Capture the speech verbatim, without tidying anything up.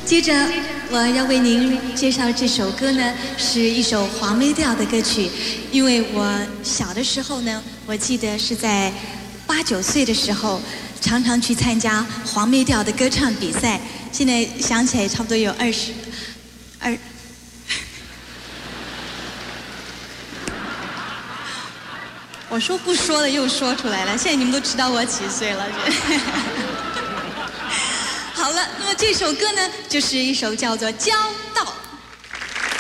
接着我要为您介绍这首歌呢，是一首黄梅调的歌曲。因为我小的时候呢，我记得是在八九岁的时候，常常去参加黄梅调的歌唱比赛。现在想起来，差不多有二十二。我说不说了，又说出来了。现在你们都知道我几岁了。好了，那么这首歌呢，就是一首叫做《娇》。